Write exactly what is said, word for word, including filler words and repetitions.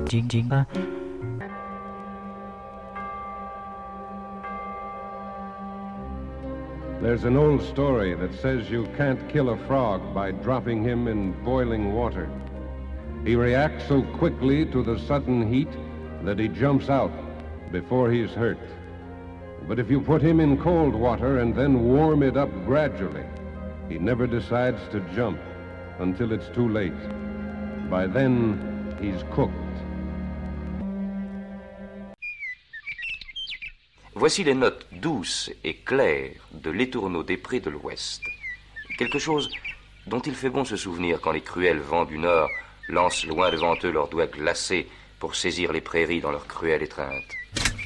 There's an old story that says you can't kill a frog by dropping him in boiling water. He reacts so quickly to the sudden heat that he jumps out before he's hurt. But if you put him in cold water and then warm it up gradually, he never decides to jump until it's too late. By then, he's cooked. Voici les notes douces et claires de l'étourneau des prés de l'Ouest. Quelque chose dont il fait bon se souvenir quand les cruels vents du Nord lancent loin devant eux leurs doigts glacés pour saisir les prairies dans leur cruelle étreinte.